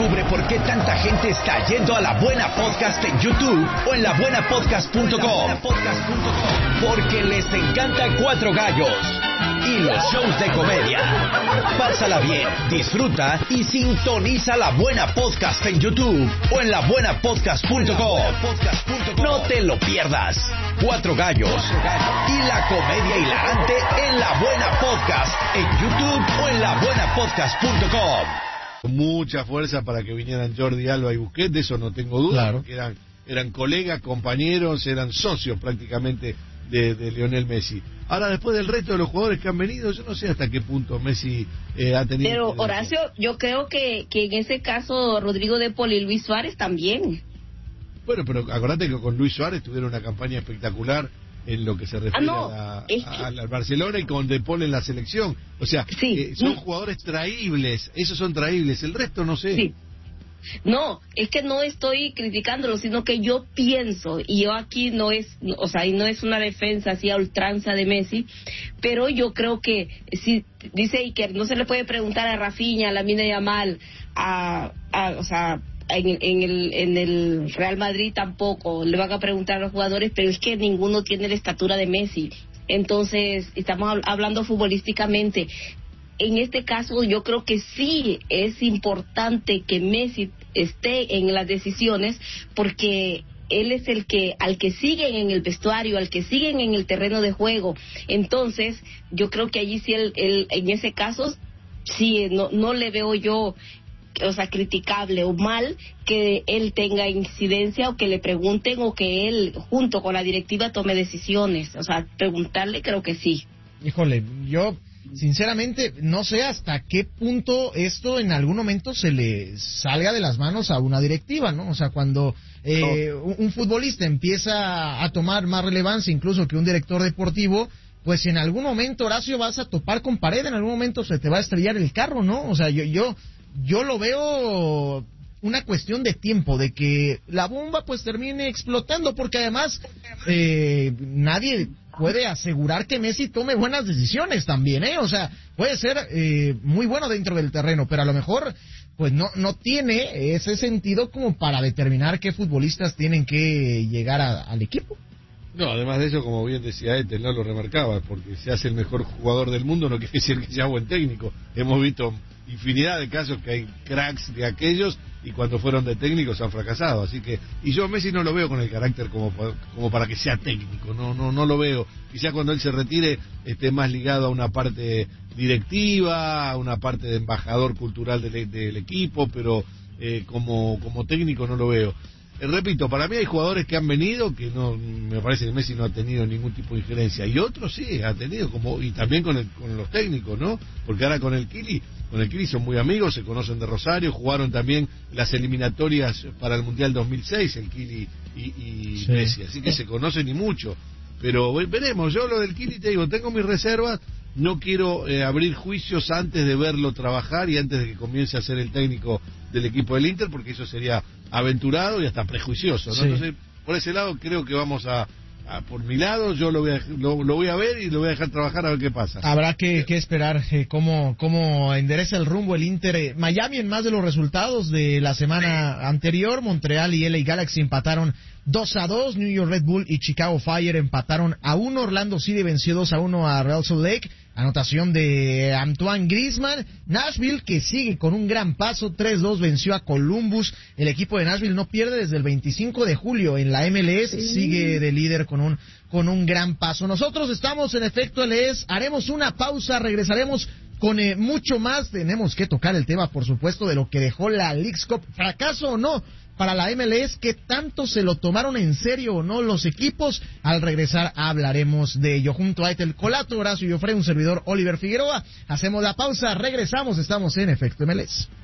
Descubre por qué tanta gente está yendo a La Buena Podcast en YouTube o en labuenapodcast.com. Porque les encanta Cuatro Gallos y los shows de comedia. Pásala bien, disfruta y sintoniza La Buena Podcast en YouTube o en labuenapodcast.com. No te lo pierdas. Cuatro Gallos y la comedia hilarante en La Buena Podcast en YouTube o en labuenapodcast.com. Mucha fuerza para que vinieran Jordi Alba y Busquets, de eso no tengo duda, claro. Porque eran colegas, compañeros, eran socios prácticamente de Lionel Messi. Ahora, después del resto de los jugadores que han venido, yo no sé hasta qué punto Messi ha tenido... Pero, Horacio, yo creo que en ese caso Rodrigo de Paul y Luis Suárez también. Bueno, pero acordate que con Luis Suárez tuvieron una campaña espectacular en lo que se refiere al Barcelona, y con De Paul en la selección. O sea, sí, son jugadores traíbles, esos son traíbles, el resto no sé. Sí. No, es que no estoy criticándolo, sino que yo pienso, y yo aquí no es una defensa así a ultranza de Messi, pero yo creo que si dice Iker, no se le puede preguntar a Rafinha, a Lamine Yamal, en el Real Madrid tampoco le van a preguntar a los jugadores, pero es que ninguno tiene la estatura de Messi. Entonces, estamos hablando futbolísticamente. En este caso, yo creo que sí es importante que Messi esté en las decisiones, porque él es al que siguen en el vestuario, al que siguen en el terreno de juego. Entonces, yo creo que allí sí él en ese caso sí no le veo yo, criticable o mal que él tenga incidencia, o que le pregunten, o que él junto con la directiva tome decisiones. Preguntarle, creo que sí. Híjole, yo sinceramente no sé hasta qué punto esto en algún momento se le salga de las manos a una directiva, ¿no? O sea, cuando un futbolista empieza a tomar más relevancia incluso que un director deportivo, pues en algún momento, Horacio, vas a topar con pared, en algún momento se te va a estrellar el carro, ¿no? O sea, yo lo veo una cuestión de tiempo, de que la bomba pues termine explotando, porque además nadie puede asegurar que Messi tome buenas decisiones también, ¿eh? O sea, puede ser muy bueno dentro del terreno, pero a lo mejor pues no tiene ese sentido como para determinar qué futbolistas tienen que llegar al equipo. No, además de eso, como bien decía Ethel, no lo remarcaba, porque se hace el mejor jugador del mundo no quiere decir que sea buen técnico. Hemos visto infinidad de casos que hay cracks de aquellos y cuando fueron de técnicos han fracasado. Así que, y yo a Messi no lo veo con el carácter como para que sea técnico, no lo veo. Quizás cuando él se retire esté más ligado a una parte directiva, a una parte de embajador cultural del equipo, pero como técnico no lo veo. Repito, para mí hay jugadores que han venido que no, me parece que Messi no ha tenido ningún tipo de injerencia, y otros sí ha tenido, y también con los técnicos, ¿no? Porque ahora con el Kili son muy amigos, se conocen de Rosario, jugaron también las eliminatorias para el Mundial 2006, el Kili y sí, Messi, así que se conocen y mucho. Pero veremos, yo lo del Kili te digo, tengo mis reservas, no quiero abrir juicios antes de verlo trabajar y antes de que comience a ser el técnico del equipo del Inter, porque eso sería aventurado y hasta prejuicioso, ¿no? Sí. Entonces, por ese lado creo que vamos por mi lado, yo lo voy a ver y lo voy a dejar trabajar a ver qué pasa. Habrá que esperar cómo endereza el rumbo el Inter. Miami, en más de los resultados de la semana anterior, Montreal y LA Galaxy empataron 2-2, New York Red Bull y Chicago Fire empataron a 1, Orlando City venció 2-1 a Real Salt Lake, anotación de Antoine Griezmann. Nashville, que sigue con un gran paso, 3-2 venció a Columbus. El equipo de Nashville no pierde desde el 25 de julio en la MLS, sigue de líder con un gran paso. Nosotros estamos en Efecto LS, haremos una pausa, regresaremos con mucho más. Tenemos que tocar el tema, por supuesto, de lo que dejó la Leagues Cup, fracaso o no para la MLS, que tanto se lo tomaron en serio o no los equipos. Al regresar hablaremos de ello. Junto a Ethel Colato, Horacio Joffre, un servidor Oliver Figueroa. Hacemos la pausa, regresamos, estamos en Efecto MLS.